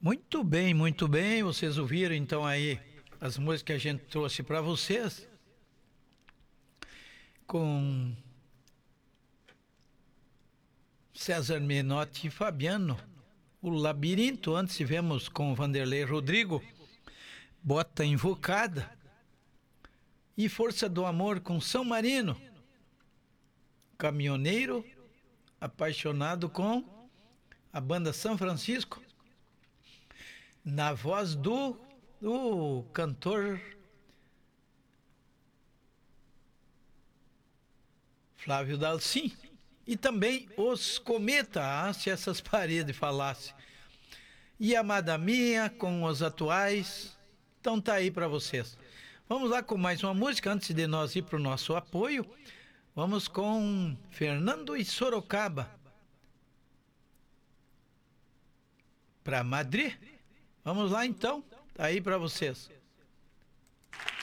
Muito bem. Vocês ouviram então aí as músicas que a gente trouxe para vocês com César Menotti e Fabiano. O Labirinto, antes tivemos com Vanderlei Rodrigo, Bota Invocada. E Força do Amor com São Marino. Caminhoneiro Apaixonado com a banda São Francisco. Na voz do cantor Flávio Dalcin. E também Os Cometa, se essas paredes falassem. E Amada Minha com os atuais. Então tá aí para vocês. Vamos lá com mais uma música antes de nós ir para o nosso apoio. Vamos com Fernando e Sorocaba. Para Madrid. Vamos lá então. Tá aí para vocês.